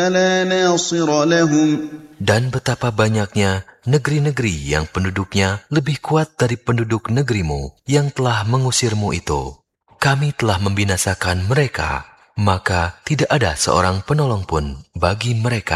لا ناصر لهم. Dan betapa banyaknya negeri-negeri yang penduduknya lebih kuat dari penduduk negerimu yang telah mengusirmu itu. Kami telah membinasakan mereka, maka tidak ada seorang penolong pun bagi mereka.